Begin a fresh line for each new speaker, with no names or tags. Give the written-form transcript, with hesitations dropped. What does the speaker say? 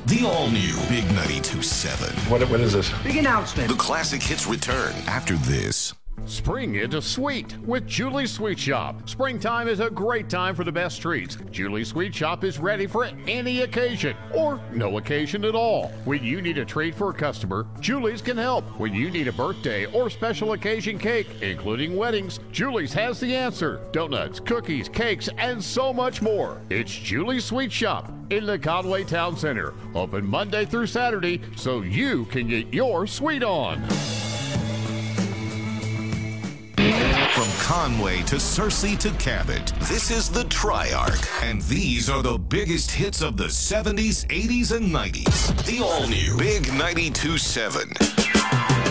The all-new Big 92.7.
What is this?
Big announcement.
The classic hits return after this.
Spring into sweet with Julie's Sweet Shop. Springtime is a great time for the best treats. Julie's Sweet Shop is ready for any occasion or no occasion at all. When you need a treat for a customer, Julie's can help. When you need a birthday or special occasion cake, including weddings, Julie's has the answer. Donuts, cookies, cakes, and so much more. It's Julie's Sweet Shop in the Conway Town Center. Open Monday through Saturday so you can get your sweet on.
From Conway to Searcy to Cabot, this is the Triarch, and these are the biggest hits of the 70s, 80s, and 90s. The all-new Big 92.7.